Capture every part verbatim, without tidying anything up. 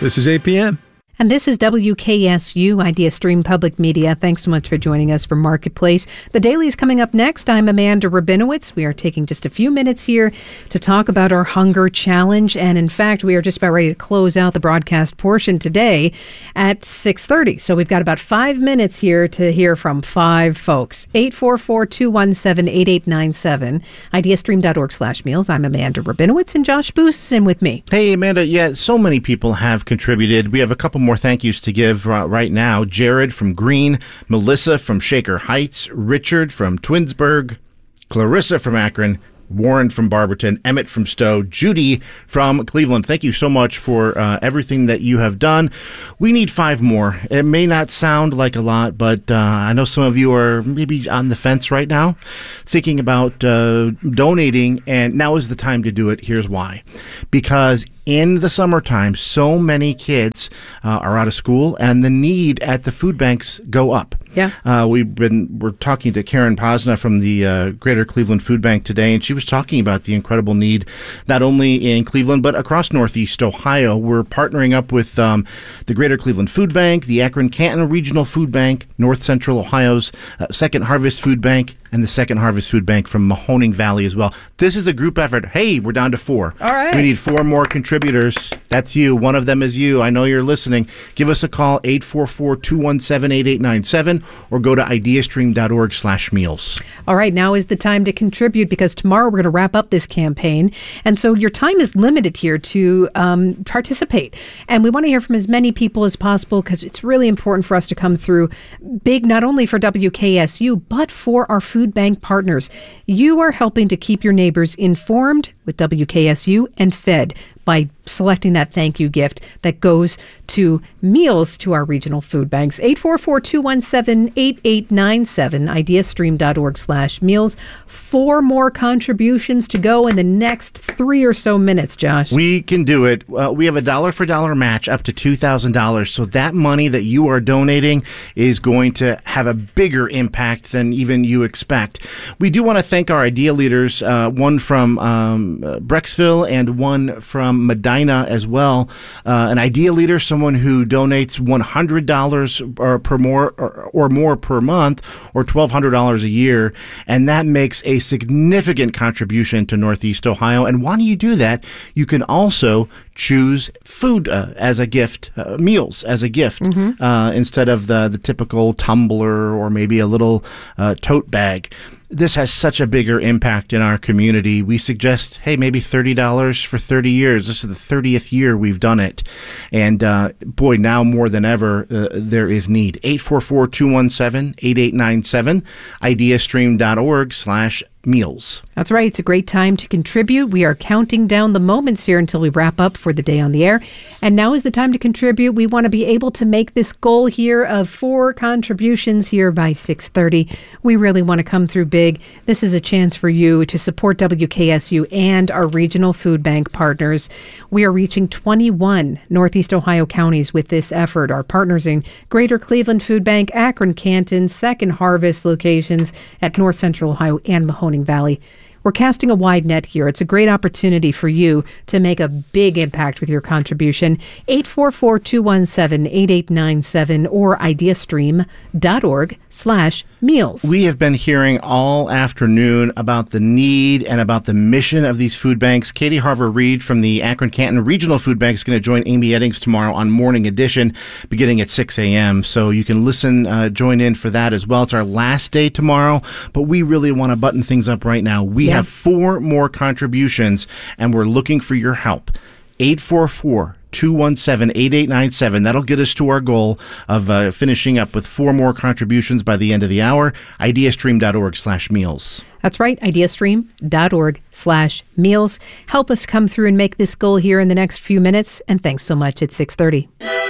This is eight p.m. And this is W K S U, Idea Stream Public Media. Thanks so much for joining us for Marketplace. The Daily is coming up next. I'm Amanda Rabinowitz. We are taking just a few minutes here to talk about our Hunger Challenge. And in fact, we are just about ready to close out the broadcast portion today at six thirty. So we've got about five minutes here to hear from five folks. eight four four, two one seven, eight eight nine seven. ideastream.org slash meals. I'm Amanda Rabinowitz, and Josh Booth is in with me. Hey, Amanda. Yeah, so many people have contributed. We have a couple more thank yous to give uh, right now. Jared from Greene, Melissa from Shaker Heights, Richard from Twinsburg, Clarissa from Akron, Warren from Barberton, Emmett from Stowe, Judy from Cleveland. Thank you so much for uh, everything that you have done. We need five more. It may not sound like a lot, but uh, I know some of you are maybe on the fence right now, thinking about uh, donating, and now is the time to do it. Here's why. Because in the summertime, so many kids uh, are out of school, and the need at the food banks go up. Yeah, uh, we've been we're talking to Karen Posna from the uh, Greater Cleveland Food Bank today, and she was talking about the incredible need not only in Cleveland but across Northeast Ohio. We're partnering up with um, the Greater Cleveland Food Bank, the Akron Canton Regional Food Bank, North Central Ohio's uh, Second Harvest Food Bank, and the Second Harvest Food Bank from Mahoning Valley as well. This is a group effort. Hey, we're down to four. All right. We need four more contributors. That's you. One of them is you. I know you're listening. Give us a call, eight four four, two one seven, eight eight nine seven, or go to ideastream.org slash meals. All right, now is the time to contribute, because tomorrow we're going to wrap up this campaign. And so your time is limited here to um, participate. And we want to hear from as many people as possible, because it's really important for us to come through big, not only for W K S U, but for our food bank partners. You are helping to keep your neighbors informed with W K S U and fed by selecting that thank you gift that goes to meals to our regional food banks. eight four four, two one seven, eight eight nine seven, ideastream.org slash meals. Four more contributions to go in the next three or so minutes, Josh. We can do it. Uh, we have a dollar for dollar match up to two thousand dollars. So that money that you are donating is going to have a bigger impact than even you expect. We do want to thank our idea leaders, uh, one from um, uh, Brecksville and one from Medina as well. Uh, an idea leader, someone who donates one hundred dollars or per more or, or more per month, or twelve hundred dollars a year, and that makes a significant contribution to Northeast Ohio. And why do you do that? You can also choose food uh, as a gift, uh, meals as a gift, mm-hmm. uh, instead of the the typical tumbler or maybe a little uh, tote bag. This has such a bigger impact in our community. We suggest, hey, maybe thirty dollars for thirty years. This is the thirtieth year we've done it. And uh, boy, now more than ever, uh, there is need. eight four four, two one seven, eight eight nine seven, ideastream.org slash meals. That's right. It's a great time to contribute. We are counting down the moments here until we wrap up for the day on the air. And now is the time to contribute. We want to be able to make this goal here of four contributions here by six thirty. We really want to come through big. This is a chance for you to support W K S U and our regional food bank partners. We are reaching twenty-one Northeast Ohio counties with this effort. Our partners in Greater Cleveland Food Bank, Akron Canton, Second Harvest locations at North Central Ohio and Mahoning Valley. We're casting a wide net here. It's a great opportunity for you to make a big impact with your contribution. eight four four, two one seven, eight eight nine seven or ideastream.org slash meals. We have been hearing all afternoon about the need and about the mission of these food banks. Katie Harver-Reed from the Akron Canton Regional Food Bank is going to join Amy Eddings tomorrow on Morning Edition beginning at six a.m. So you can listen, uh, join in for that as well. It's our last day tomorrow, but we really want to button things up right now. We yeah. have four more contributions, and we're looking for your help. eight four four, two one seven, eight eight nine seven. That'll get us to our goal of uh, finishing up with four more contributions by the end of the hour. ideastream.org slash meals. That's right, ideastream.org slash meals. Help us come through and make this goal here in the next few minutes. And thanks so much at six thirty.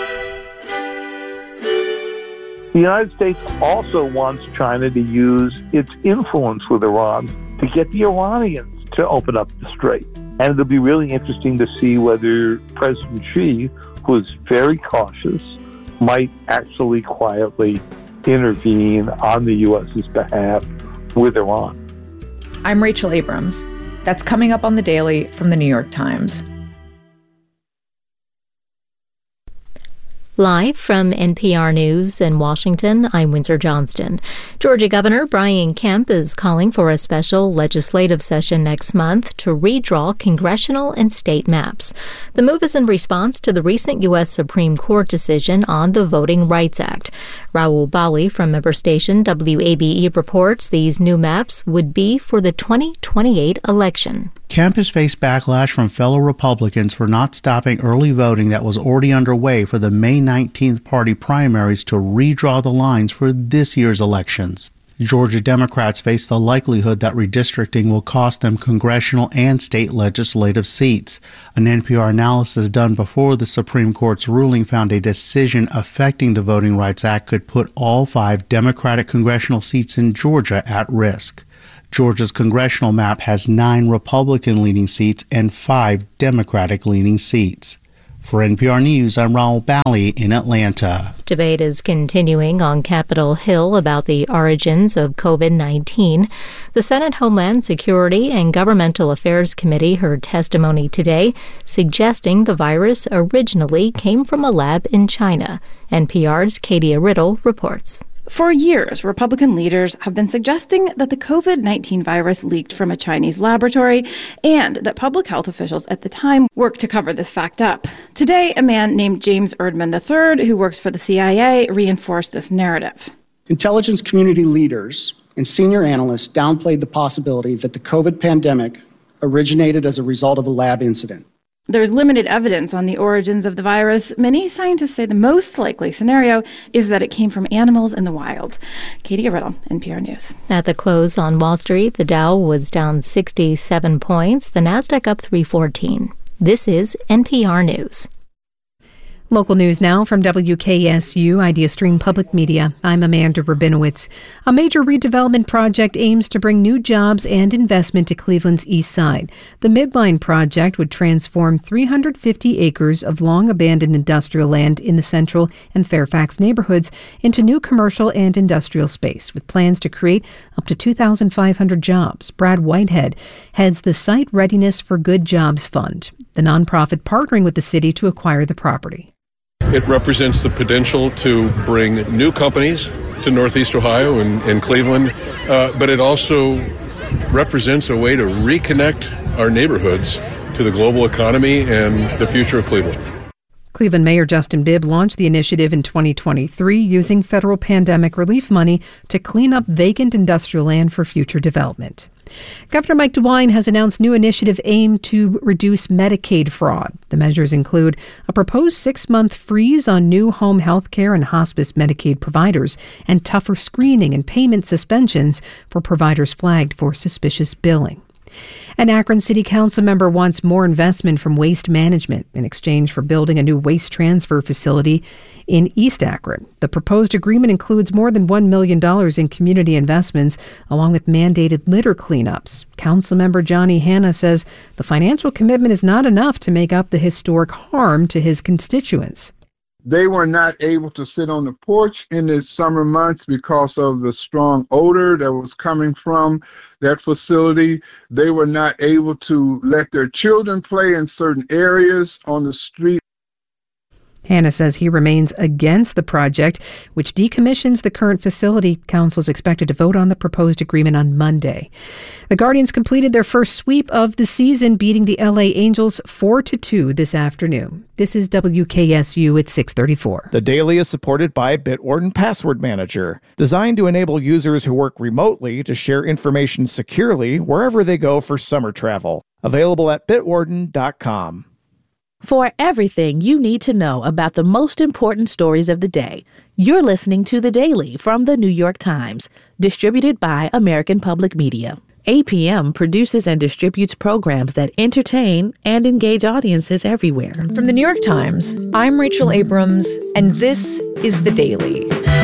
The United States also wants China to use its influence with Iran to get the Iranians to open up the strait. And it'll be really interesting to see whether President Xi, who is very cautious, might actually quietly intervene on the U S's behalf with Iran. I'm Rachel Abrams. That's coming up on The Daily from The New York Times. Live from N P R News in Washington, I'm Windsor Johnston. Georgia Governor Brian Kemp is calling for a special legislative session next month to redraw congressional and state maps. The move is in response to the recent U S Supreme Court decision on the Voting Rights Act. Raul Bali from member station W A B E reports these new maps would be for the twenty twenty-eight election. Kemp has faced backlash from fellow Republicans for not stopping early voting that was already underway for the May nineteenth party primaries to redraw the lines for this year's elections. Georgia Democrats face the likelihood that redistricting will cost them congressional and state legislative seats. An N P R analysis done before the Supreme Court's ruling found a decision affecting the Voting Rights Act could put all five Democratic congressional seats in Georgia at risk. Georgia's congressional map has nine Republican-leaning seats and five Democratic-leaning seats. For N P R News, I'm Raul Bali in Atlanta. Debate is continuing on Capitol Hill about the origins of COVID nineteen. The Senate Homeland Security and Governmental Affairs Committee heard testimony today suggesting the virus originally came from a lab in China. N P R's Katie Riddle reports. For years, Republican leaders have been suggesting that the COVID nineteen virus leaked from a Chinese laboratory and that public health officials at the time worked to cover this fact up. Today, a man named James Erdman the third, who works for the C I A, reinforced this narrative. Intelligence community leaders and senior analysts downplayed the possibility that the COVID pandemic originated as a result of a lab incident. There's limited evidence on the origins of the virus. Many scientists say the most likely scenario is that it came from animals in the wild. Katie Riddle, N P R News. At the close on Wall Street, the Dow was down sixty-seven points, the Nasdaq up three fourteen. This is N P R News. Local news now from W K S U Idea Stream Public Media. I'm Amanda Rabinowitz. A major redevelopment project aims to bring new jobs and investment to Cleveland's east side. The Midline project would transform three hundred fifty acres of long-abandoned industrial land in the Central and Fairfax neighborhoods into new commercial and industrial space, with plans to create up to two thousand five hundred jobs. Brad Whitehead heads the Site Readiness for Good Jobs Fund, the nonprofit partnering with the city to acquire the property. It represents the potential to bring new companies to Northeast Ohio and, and Cleveland, uh, but it also represents a way to reconnect our neighborhoods to the global economy and the future of Cleveland. Cleveland Mayor Justin Bibb launched the initiative in twenty twenty-three using federal pandemic relief money to clean up vacant industrial land for future development. Governor Mike DeWine has announced new initiative aimed to reduce Medicaid fraud. The measures include a proposed six-month freeze on new home health care and hospice Medicaid providers and tougher screening and payment suspensions for providers flagged for suspicious billing. An Akron City Council member wants more investment from Waste Management in exchange for building a new waste transfer facility in East Akron. The proposed agreement includes more than one million dollars in community investments, along with mandated litter cleanups. Councilmember Johnny Hanna says the financial commitment is not enough to make up the historic harm to his constituents. They were not able to sit on the porch in the summer months because of the strong odor that was coming from that facility. They were not able to let their children play in certain areas on the street. Hanna says he remains against the project, which decommissions the current facility. Council is expected to vote on the proposed agreement on Monday. The Guardians completed their first sweep of the season, beating the L A Angels four to two this afternoon. This is W K S U at six thirty-four. The Daily is supported by Bitwarden Password Manager, designed to enable users who work remotely to share information securely wherever they go for summer travel. Available at bitwarden dot com. For everything you need to know about the most important stories of the day, you're listening to The Daily from The New York Times, distributed by American Public Media. A P M produces and distributes programs that entertain and engage audiences everywhere. From The New York Times, I'm Rachel Abrams, and this is The Daily.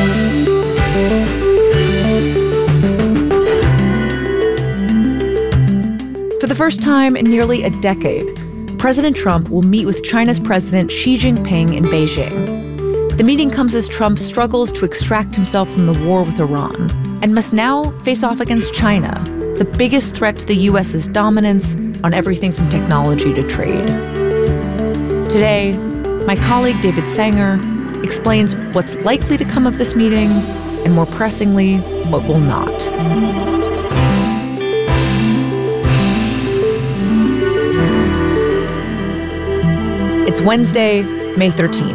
For the first time in nearly a decade, President Trump will meet with China's President Xi Jinping in Beijing. The meeting comes as Trump struggles to extract himself from the war with Iran and must now face off against China, the biggest threat to the U S's dominance on everything from technology to trade. Today, my colleague David Sanger explains what's likely to come of this meeting and, more pressingly, what will not. It's Wednesday, May thirteenth.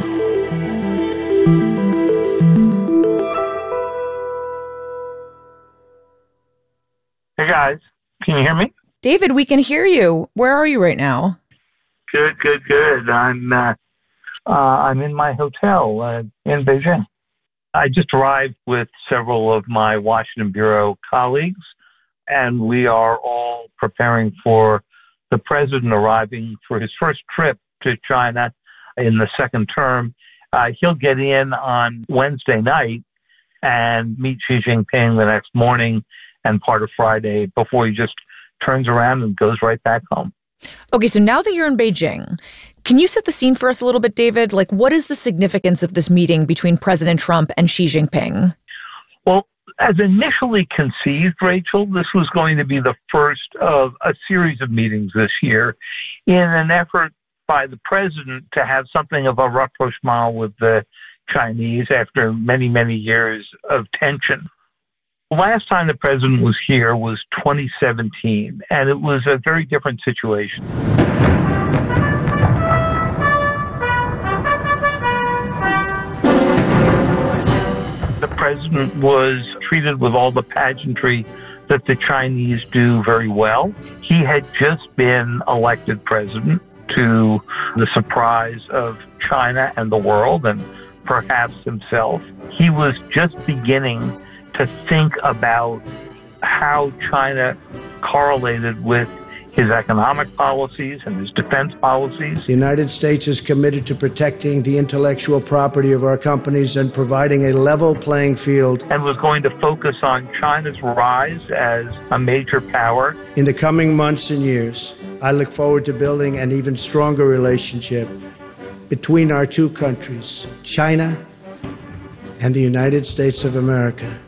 Hey, guys. Can you hear me? David, we can hear you. Where are you right now? Good, good, good. I'm uh, uh, I'm in my hotel uh, in Beijing. I just arrived with several of my Washington Bureau colleagues, and we are all preparing for the president arriving for his first trip to China in the second term. Uh, he'll get in on Wednesday night and meet Xi Jinping the next morning and part of Friday before he just turns around and goes right back home. Okay, so now that you're in Beijing, can you set the scene for us a little bit, David? Like, what is the significance of this meeting between President Trump and Xi Jinping? Well, as initially conceived, Rachel, this was going to be the first of a series of meetings this year in an effort by the president to have something of a rapprochement with the Chinese after many, many years of tension. Last time the president was here was twenty seventeen, and it was a very different situation. The president was treated with all the pageantry that the Chinese do very well. He had just been elected president, to the surprise of China and the world, and perhaps himself. He was just beginning to think about how China correlated with his economic policies and his defense policies. The United States is committed to protecting the intellectual property of our companies and providing a level playing field. And was going to focus on China's rise as a major power. In the coming months and years, I look forward to building an even stronger relationship between our two countries, China and the United States of America.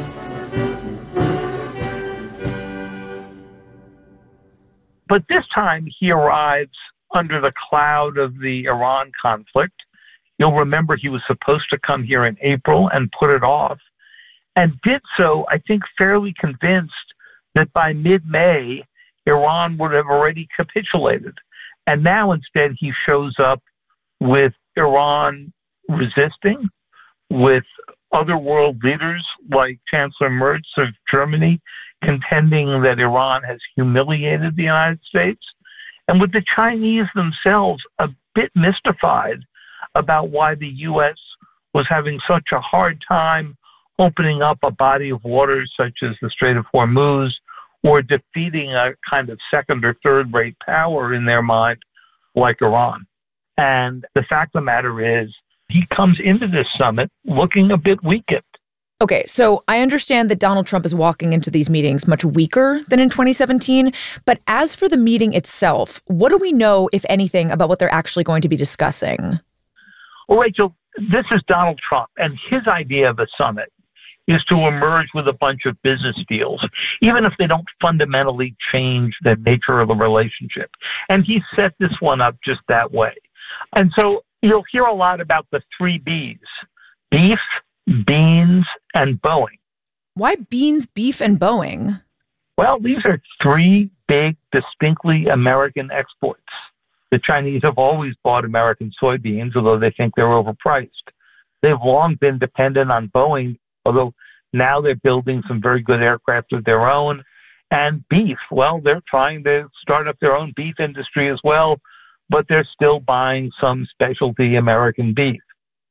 But this time he arrives under the cloud of the Iran conflict. You'll remember he was supposed to come here in April and put it off, and did so, I think, fairly convinced that by mid-May, Iran would have already capitulated. And now instead he shows up with Iran resisting, with other world leaders like Chancellor Merz of Germany contending that Iran has humiliated the United States, and with the Chinese themselves a bit mystified about why the U S was having such a hard time opening up a body of water such as the Strait of Hormuz, or defeating a kind of second or third rate power in their mind like Iran. And the fact of the matter is, he comes into this summit looking a bit weakened. Okay, so I understand that Donald Trump is walking into these meetings much weaker than in twenty seventeen. But as for the meeting itself, what do we know, if anything, about what they're actually going to be discussing? Well, Rachel, this is Donald Trump, and his idea of a summit is to emerge with a bunch of business deals, even if they don't fundamentally change the nature of the relationship. And he set this one up just that way. And so you'll hear a lot about the three B's: beef, beans, and Boeing. Why beans, beef, and Boeing? Well, these are three big, distinctly American exports. The Chinese have always bought American soybeans, although they think they're overpriced. They've long been dependent on Boeing, although now they're building some very good aircraft of their own. And beef, well, they're trying to start up their own beef industry as well, but they're still buying some specialty American beef.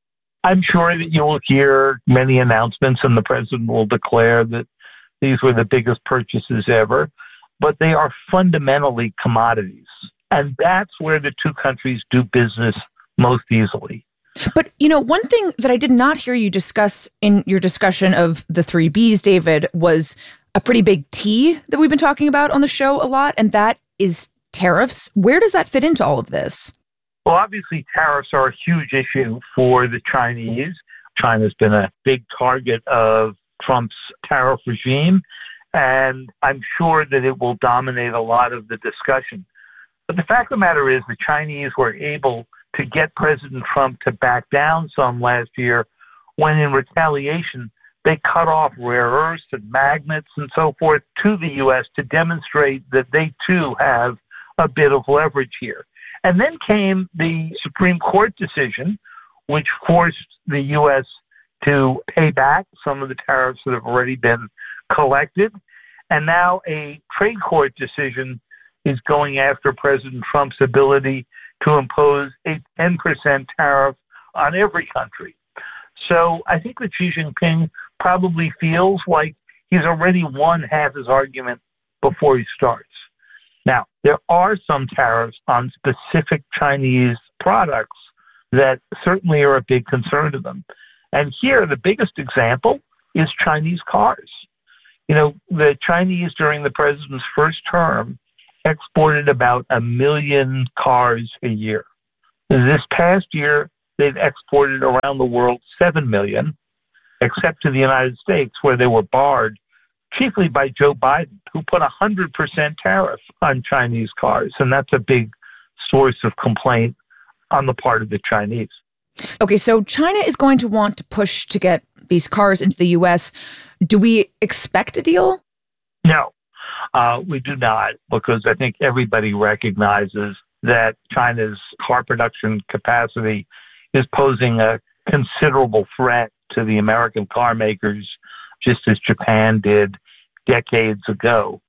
I'm sure that you will hear many announcements, and the president will declare that these were the biggest purchases ever, but they are fundamentally commodities. And that's where the two countries do business most easily. But, you know, one thing that I did not hear you discuss in your discussion of the three B's, David, was a pretty big T that we've been talking about on the show a lot, and that is tariffs. Where does that fit into all of this? Well, obviously, tariffs are a huge issue for the Chinese. China's been a big target of Trump's tariff regime, and I'm sure that it will dominate a lot of the discussion. But the fact of the matter is the Chinese were able to get President Trump to back down some last year, when in retaliation, they cut off rare earths and magnets and so forth to the U S to demonstrate that they too have a bit of leverage here. And then came the Supreme Court decision, which forced the U S to pay back some of the tariffs that have already been collected. And now a trade court decision is going after President Trump's ability to impose a ten percent tariff on every country. So I think that Xi Jinping probably feels like he's already won half his argument before he starts. Now, there are some tariffs on specific Chinese products that certainly are a big concern to them. And here, the biggest example is Chinese cars. You know, the Chinese during the president's first term exported about a million cars a year. This past year, they've exported around the world seven million, except to the United States, where they were barred chiefly by Joe Biden, who put a one hundred percent tariff on Chinese cars. And that's a big source of complaint on the part of the Chinese. Okay, so China is going to want to push to get these cars into the U S. Do we expect a deal? No, uh, we do not, because I think everybody recognizes that China's car production capacity is posing a considerable threat to the American car makers, just as Japan did decades ago.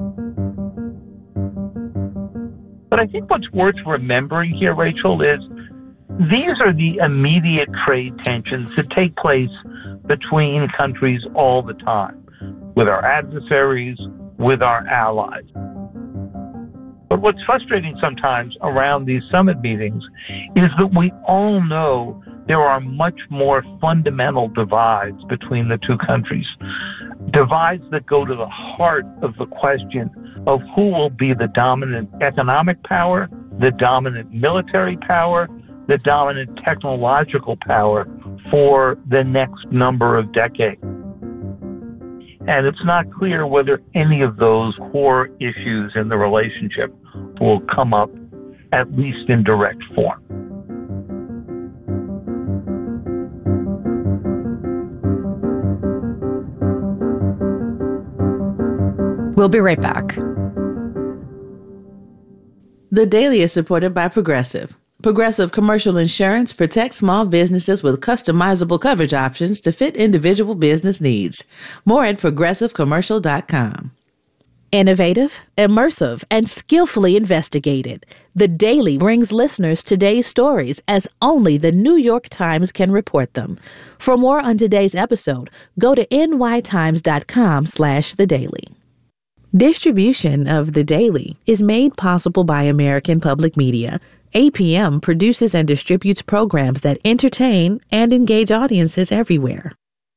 But I think what's worth remembering here, Rachel, is these are the immediate trade tensions that take place between countries all the time, with our adversaries, with our allies. But what's frustrating sometimes around these summit meetings is that we all know there are much more fundamental divides between the two countries, divides that go to the heart of the question of who will be the dominant economic power, the dominant military power, the dominant technological power for the next number of decades. And it's not clear whether any of those core issues in the relationship will come up, at least in direct form. We'll be right back. The Daily is supported by Progressive. Progressive Commercial Insurance protects small businesses with customizable coverage options to fit individual business needs. More at progressive commercial dot com. Innovative, immersive, and skillfully investigated, The Daily brings listeners today's stories as only the New York Times can report them. For more on today's episode, go to n y times dot com slash the daily. Distribution of The Daily is made possible by American Public Media. A P M produces and distributes programs that entertain and engage audiences everywhere.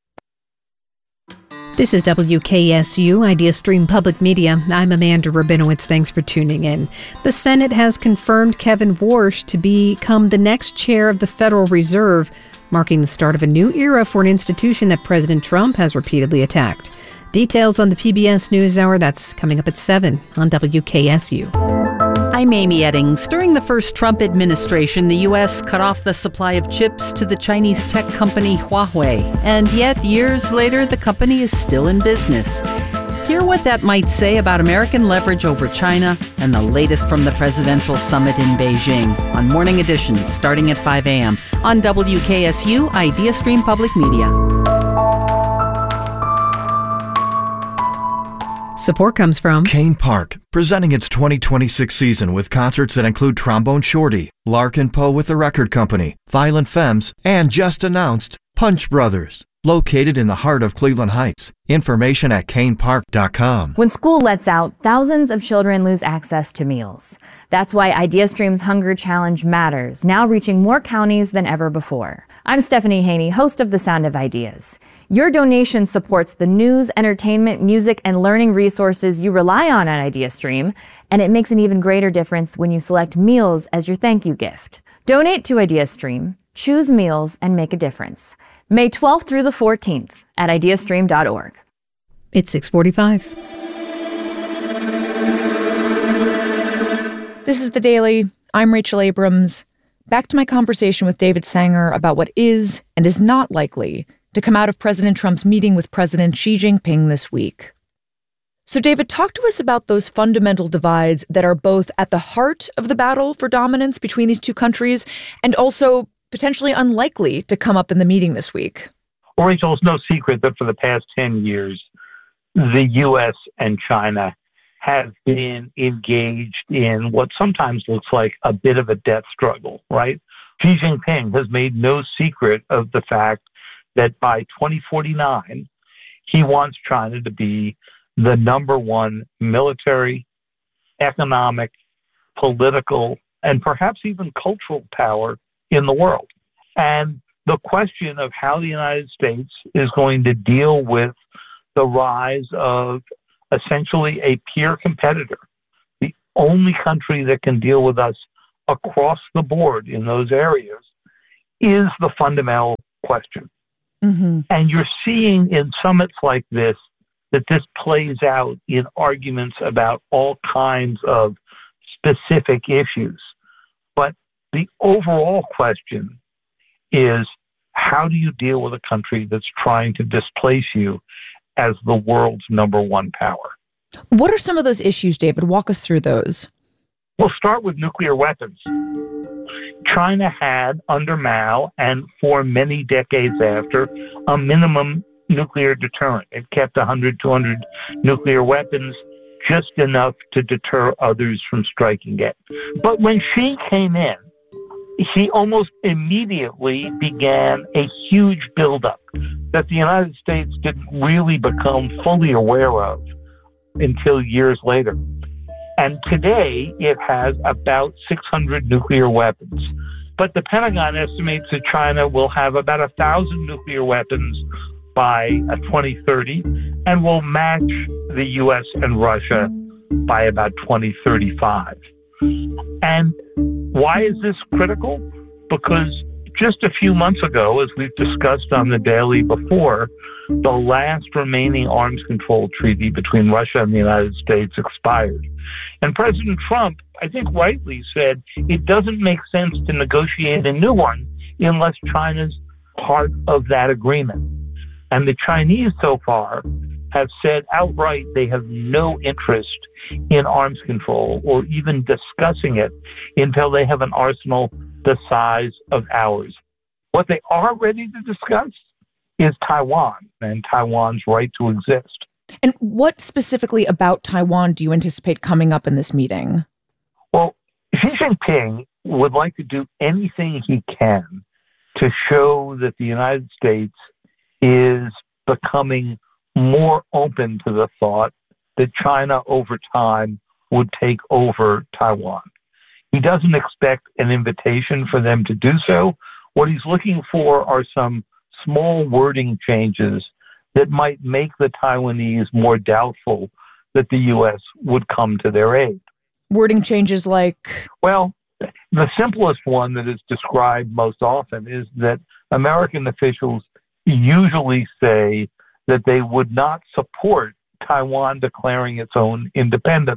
This is W K S U, IdeaStream Public Media. I'm Amanda Rabinowitz. Thanks for tuning in. The Senate has confirmed Kevin Warsh to become the next chair of the Federal Reserve, marking the start of a new era for an institution that President Trump has repeatedly attacked. Details on the P B S NewsHour, that's coming up at seven on W K S U. I'm Amy Eddings. During the first Trump administration, the U S cut off the supply of chips to the Chinese tech company Huawei. And yet, years later, the company is still in business. Hear what that might say about American leverage over China and the latest from the presidential summit in Beijing on Morning Edition, starting at five a.m. on W K S U, IdeaStream Public Media. Support comes from Kane Park, presenting its twenty twenty-six season with concerts that include Trombone Shorty, Larkin Poe with the Record Company, Violent Femmes, and just announced Punch Brothers. Located in the heart of Cleveland Heights. Information at kane park dot com. When school lets out, thousands of children lose access to meals. That's why IdeaStream's Hunger Challenge matters, now reaching more counties than ever before. I'm Stephanie Haney, host of The Sound of Ideas. Your donation supports the news, entertainment, music, and learning resources you rely on at IdeaStream, and it makes an even greater difference when you select meals as your thank you gift. Donate to IdeaStream, choose meals, and make a difference. May twelfth through the fourteenth at ideastream dot org. It's six forty-five. This is The Daily. I'm Rachel Abrams. back to my conversation with David Sanger about what is and is not likely to come out of President Trump's meeting with President Xi Jinping this week. So, David, talk to us about those fundamental divides that are both at the heart of the battle for dominance between these two countries and also potentially unlikely to come up in the meeting this week. Well, Rachel, it's no secret that for the past ten years, the U S and China have been engaged in what sometimes looks like a bit of a death struggle, right? Xi Jinping has made no secret of the fact that by twenty forty-nine, he wants China to be the number one military, economic, political, and perhaps even cultural power in the world. And the question of how the United States is going to deal with the rise of essentially a peer competitor, the only country that can deal with us across the board in those areas, is the fundamental question. Mm-hmm. And you're seeing in summits like this that this plays out in arguments about all kinds of specific issues. But the overall question is, how do you deal with a country that's trying to displace you as the world's number one power? What are some of those issues, David? Walk us through those. We'll start with nuclear weapons. China had, under Mao, and for many decades after, a minimum nuclear deterrent. It kept one hundred, two hundred nuclear weapons, just enough to deter others from striking it. But when Xi came in, he almost immediately began a huge buildup that the United States didn't really become fully aware of until years later. And today, it has about six hundred nuclear weapons. But the Pentagon estimates that China will have about one thousand nuclear weapons by twenty thirty and will match the U S and Russia by about twenty thirty-five. And why is this critical? Because just a few months ago, as we've discussed on the Daily before, the last remaining arms control treaty between Russia and the United States expired. And President Trump, I think rightly, said it doesn't make sense to negotiate a new one unless China's part of that agreement. And the Chinese so far have said outright they have no interest in arms control or even discussing it until they have an arsenal the size of ours. What they are ready to discuss is Taiwan and Taiwan's right to exist. And what specifically about Taiwan do you anticipate coming up in this meeting? Well, Xi Jinping would like to do anything he can to show that the United States is becoming more open to the thought that China over time would take over Taiwan. He doesn't expect an invitation for them to do so. What he's looking for are some small wording changes that might make the Taiwanese more doubtful that the U S would come to their aid. Wording changes like? Well, the simplest one that is described most often is that American officials usually say that they would not support Taiwan declaring its own independence.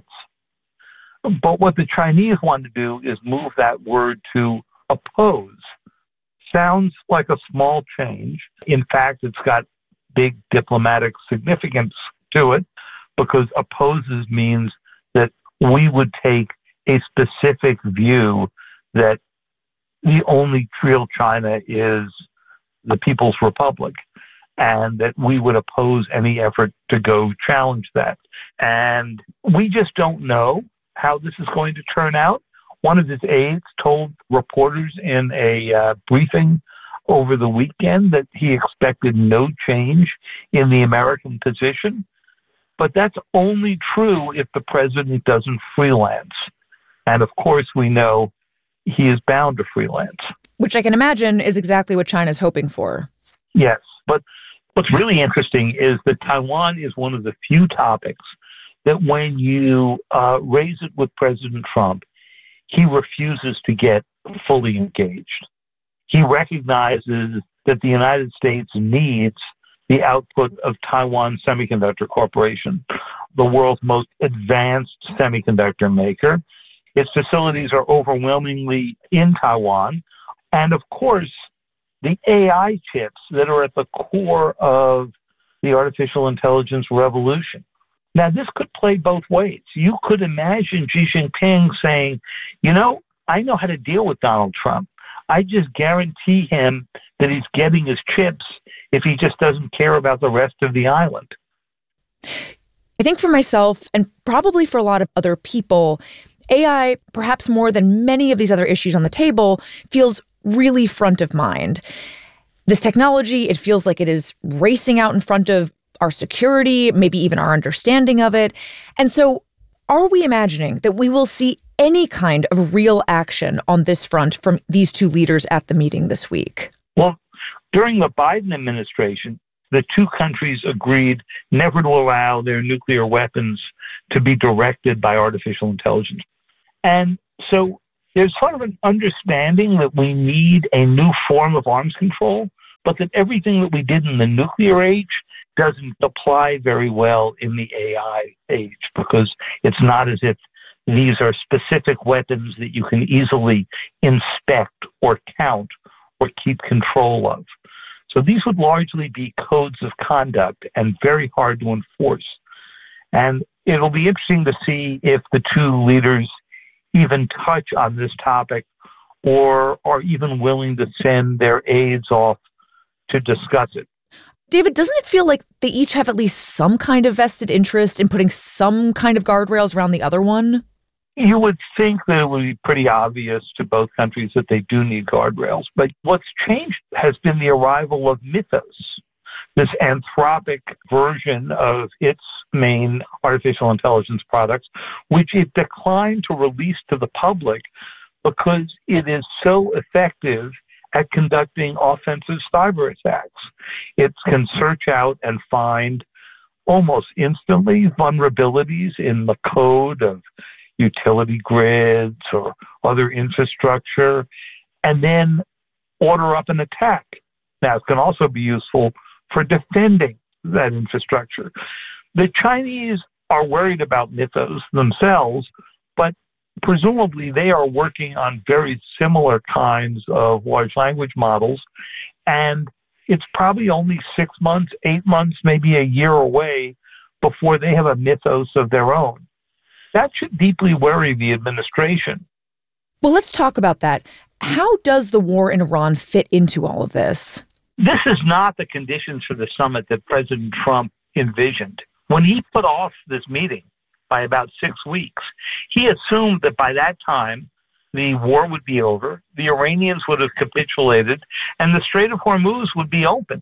But what the Chinese want to do is move that word to oppose. Sounds like a small change. In fact, it's got big diplomatic significance to it because opposes means that we would take a specific view that the only real China is the People's Republic, and that we would oppose any effort to go challenge that. And we just don't know how this is going to turn out. One of his aides told reporters in a uh, briefing over the weekend that he expected no change in the American position. But that's only true if the president doesn't freelance. And of course, we know he is bound to freelance. Which I can imagine is exactly what China's hoping for. Yes. But what's really interesting is that Taiwan is one of the few topics that when you uh, raise it with President Trump, he refuses to get fully engaged. He recognizes that the United States needs the output of Taiwan Semiconductor Corporation, the world's most advanced semiconductor maker. Its facilities are overwhelmingly in Taiwan. And of course, the A I chips that are at the core of the artificial intelligence revolution. Now, this could play both ways. You could imagine Xi Jinping saying, you know, I know how to deal with Donald Trump. I just guarantee him that he's getting his chips if he just doesn't care about the rest of the island. I think for myself, and probably for a lot of other people, A I, perhaps more than many of these other issues on the table, feels really front of mind. This technology, it feels like it is racing out in front of our security, maybe even our understanding of it. And so are we imagining that we will see any kind of real action on this front from these two leaders at the meeting this week? Well, during the Biden administration, the two countries agreed never to allow their nuclear weapons to be directed by artificial intelligence. And so there's sort of an understanding that we need a new form of arms control, but that everything that we did in the nuclear age doesn't apply very well in the A I age, because it's not as if these are specific weapons that you can easily inspect or count or keep control of. So these would largely be codes of conduct and very hard to enforce. And it'll be interesting to see if the two leaders even touch on this topic or are even willing to send their aides off to discuss it. David, doesn't it feel like they each have at least some kind of vested interest in putting some kind of guardrails around the other one? You would think that it would be pretty obvious to both countries that they do need guardrails. But what's changed has been the arrival of Mythos, this Anthropic version of its main artificial intelligence products, which it declined to release to the public because it is so effective at conducting offensive cyber attacks. It can search out and find almost instantly vulnerabilities in the code of utility grids or other infrastructure, and then order up an attack. Now, it can also be useful for defending that infrastructure. The Chinese are worried about Mythos themselves, but presumably they are working on very similar kinds of large language models, and it's probably only six months, eight months, maybe a year away before they have a Mythos of their own. That should deeply worry the administration. Well, let's talk about that. How does the war in Iran fit into all of this? This is not the conditions for the summit that President Trump envisioned. When he put off this meeting by about six weeks, he assumed that by that time the war would be over, the Iranians would have capitulated, and the Strait of Hormuz would be open.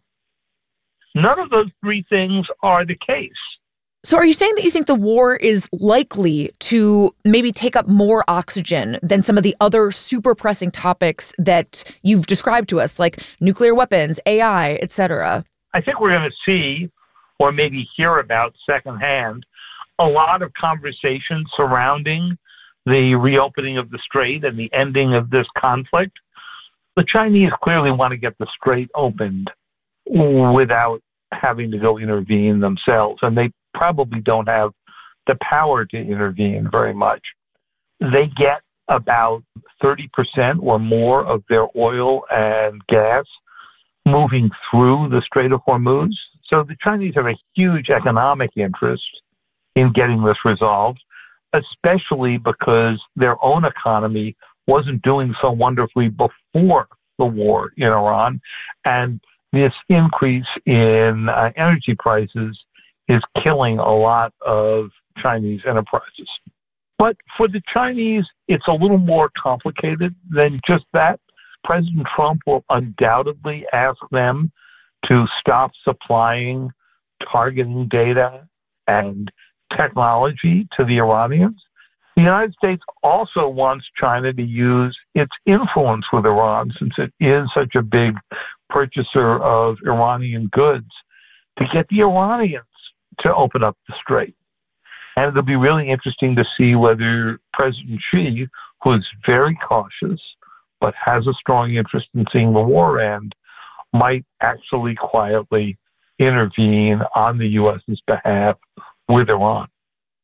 None of those three things are the case. So are you saying that you think the war is likely to maybe take up more oxygen than some of the other super pressing topics that you've described to us, like nuclear weapons, A I, et cetera? I think we're going to see, or maybe hear about secondhand, a lot of conversation surrounding the reopening of the strait and the ending of this conflict. The Chinese clearly want to get the strait opened without having to go intervene themselves, and they probably don't have the power to intervene very much. They get about thirty percent or more of their oil and gas moving through the Strait of Hormuz. So the Chinese have a huge economic interest in getting this resolved, especially because their own economy wasn't doing so wonderfully before the war in Iran. And this increase in uh, energy prices is killing a lot of Chinese enterprises. But for the Chinese, it's a little more complicated than just that. President Trump will undoubtedly ask them to stop supplying targeting data and technology to the Iranians. The United States also wants China to use its influence with Iran, since it is such a big purchaser of Iranian goods, to get the Iranians to open up the strait. And it'll be really interesting to see whether President Xi, who is very cautious but has a strong interest in seeing the war end, might actually quietly intervene on the U S's behalf with Iran.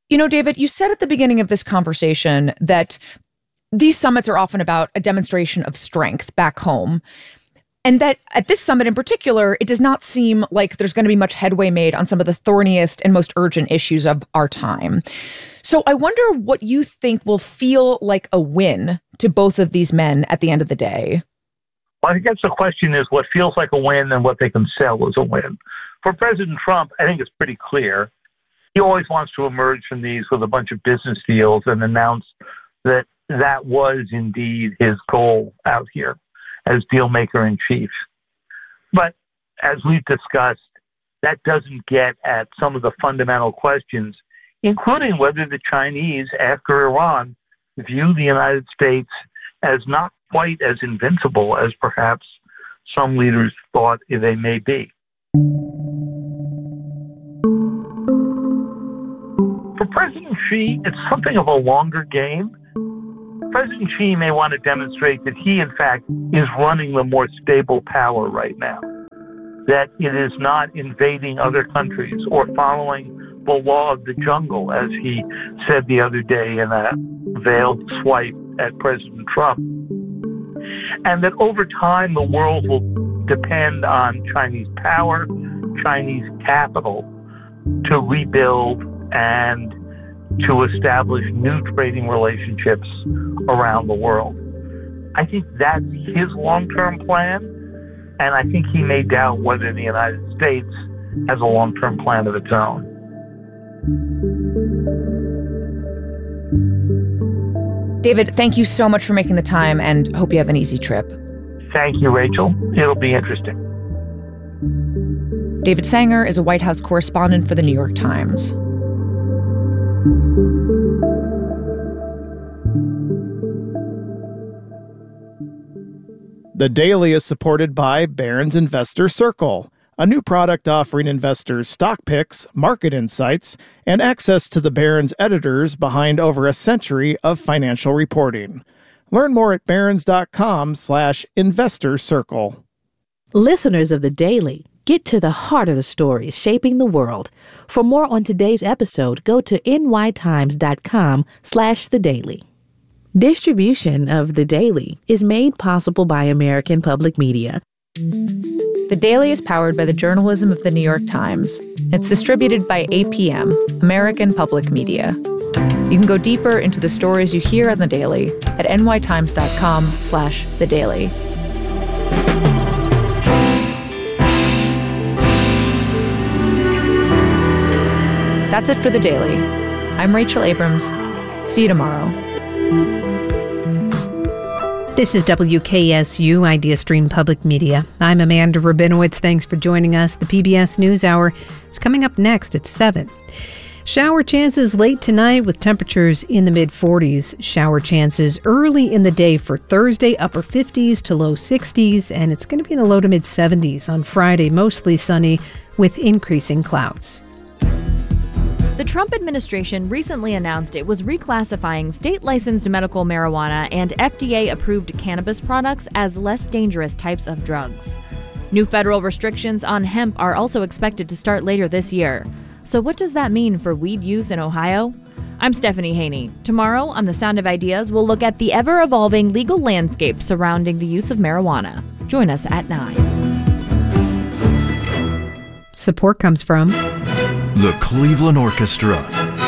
You know, David, you said at the beginning of this conversation that these summits are often about a demonstration of strength back home. And that at this summit in particular, it does not seem like there's going to be much headway made on some of the thorniest and most urgent issues of our time. So I wonder what you think will feel like a win to both of these men at the end of the day. Well, I guess the question is what feels like a win and what they can sell as a win. For President Trump, I think it's pretty clear. He always wants to emerge from these with a bunch of business deals and announce that that was indeed his goal out here as deal maker in chief. But as we've discussed, that doesn't get at some of the fundamental questions, including whether the Chinese, after Iran, view the United States as not quite as invincible as perhaps some leaders thought they may be. For President Xi, it's something of a longer game. President Xi may want to demonstrate that he, in fact, is running the more stable power right now, that it is not invading other countries or following the law of the jungle, as he said the other day in a veiled swipe at President Trump, and that over time the world will depend on Chinese power, Chinese capital to rebuild and to establish new trading relationships around the world. I think that's his long-term plan, and I think he may doubt whether the United States has a long-term plan of its own. David, thank you so much for making the time, and hope you have an easy trip. Thank you, Rachel. It'll be interesting. David Sanger is a White House correspondent for The New York Times. The Daily is supported by Barron's Investor Circle, a new product offering investors stock picks, market insights, and access to the Barron's editors behind over a century of financial reporting. Learn more at barrons.com slash investor circle. Listeners of The Daily, get to the heart of the stories shaping the world. For more on today's episode, go to nytimes.com slash the daily. Distribution of The Daily is made possible by American Public Media. The Daily is powered by the journalism of The New York Times. It's distributed by A P M, American Public Media. You can go deeper into the stories you hear on The Daily at nytimes.com slash the daily. That's it for The Daily. I'm Rachel Abrams. See you tomorrow. This is W K S U IdeaStream Public Media. I'm Amanda Rabinowitz. Thanks for joining us. The P B S NewsHour is coming up next at seven. Shower chances late tonight with temperatures in the mid forties. Shower chances early in the day for Thursday, upper fifties to low sixties, and it's going to be in the low to mid seventies on Friday, mostly sunny with increasing clouds. The Trump administration recently announced it was reclassifying state-licensed medical marijuana and F D A-approved cannabis products as less dangerous types of drugs. New federal restrictions on hemp are also expected to start later this year. So what does that mean for weed use in Ohio? I'm Stephanie Haney. Tomorrow on The Sound of Ideas, we'll look at the ever-evolving legal landscape surrounding the use of marijuana. Join us at nine. Support comes from the Cleveland Orchestra.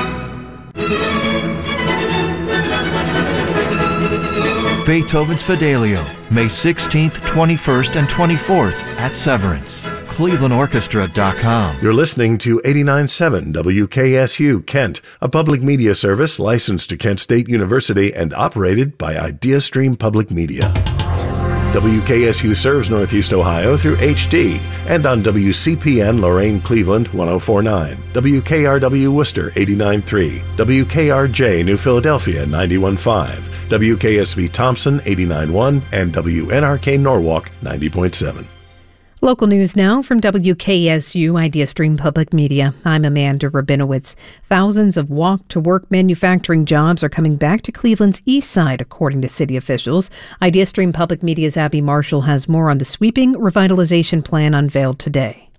Beethoven's Fidelio, May sixteenth, twenty-first, and twenty-fourth at Severance. cleveland orchestra dot com. You're listening to eighty-nine point seven W K S U Kent, a public media service licensed to Kent State University and operated by IdeaStream Public Media. W K S U serves Northeast Ohio through H D and on W C P N Lorain Cleveland one oh four point nine, W K R W Worcester eighty-nine point three, W K R J New Philadelphia ninety-one point five, W K S V Thompson eighty-nine point one, and W N R K Norwalk ninety point seven. Local news now from W K S U IdeaStream Public Media. I'm Amanda Rabinowitz. Thousands of walk-to-work manufacturing jobs are coming back to Cleveland's east side, according to city officials. IdeaStream Public Media's Abby Marshall has more on the sweeping revitalization plan unveiled today.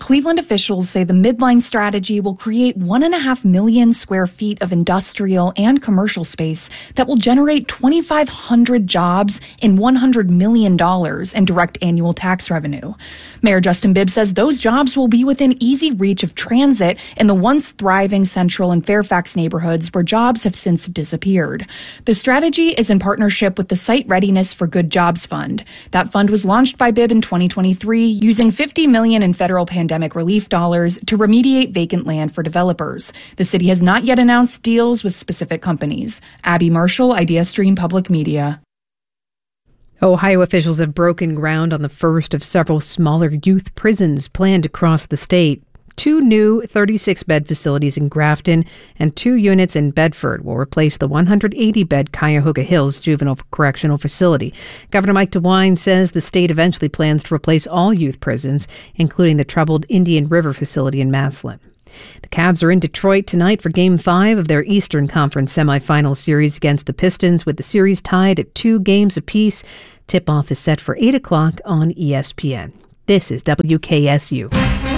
Cleveland officials say the Midline strategy will create one and a half million square feet of industrial and commercial space that will generate twenty-five hundred jobs and one hundred million dollars in direct annual tax revenue. Mayor Justin Bibb says those jobs will be within easy reach of transit in the once thriving Central and Fairfax neighborhoods where jobs have since disappeared. The strategy is in partnership with the Site Readiness for Good Jobs Fund. That fund was launched by Bibb in twenty twenty-three, using fifty million dollars in federal pandemic relief dollars to remediate vacant land for developers. The city has not yet announced deals with specific companies. Abby Marshall, IdeaStream Public Media. Ohio officials have broken ground on the first of several smaller youth prisons planned across the state. Two new thirty-six bed facilities in Grafton and two units in Bedford will replace the one hundred eighty bed Cuyahoga Hills Juvenile Correctional Facility. Governor Mike DeWine says the state eventually plans to replace all youth prisons, including the troubled Indian River facility in Massillon. The Cavs are in Detroit tonight for Game five of their Eastern Conference semifinal series against the Pistons, with the series tied at two games apiece. Tip-off is set for eight o'clock on E S P N. This is W K S U.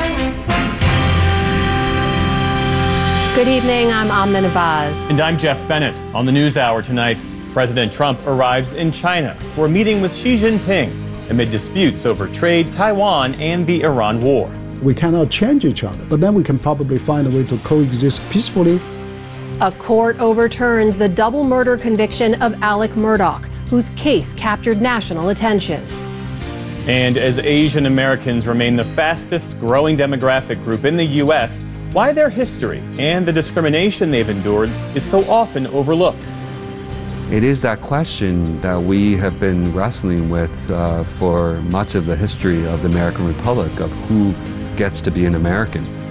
Good evening, I'm Amna Nawaz. And I'm Jeff Bennett. On the NewsHour tonight, President Trump arrives in China for a meeting with Xi Jinping amid disputes over trade, Taiwan, and the Iran war. We cannot change each other, but then we can probably find a way to coexist peacefully. A court overturns the double murder conviction of Alec Murdaugh, whose case captured national attention. And as Asian Americans remain the fastest growing demographic group in the U S, why their history and the discrimination they've endured is so often overlooked. It is that question that we have been wrestling with uh, for much of the history of the American Republic, of who gets to be an American.